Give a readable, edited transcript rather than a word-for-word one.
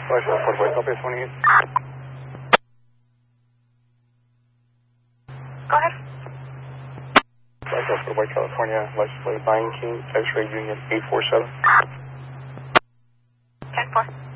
Roger, Fort White, copy 28. Go ahead. Roger, Fort White, California, license plate 9 King, X-ray Union 847. 10-4.